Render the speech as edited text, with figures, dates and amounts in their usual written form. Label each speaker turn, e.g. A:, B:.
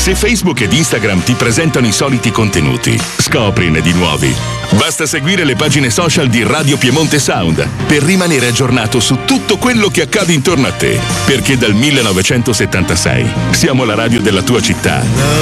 A: Se Facebook ed Instagram ti presentano i soliti contenuti, scoprini di nuovi. Basta seguire le pagine social di Radio Piemonte Sound per rimanere aggiornato su tutto quello che accade intorno a te. Perché dal 1976 siamo la radio della tua città.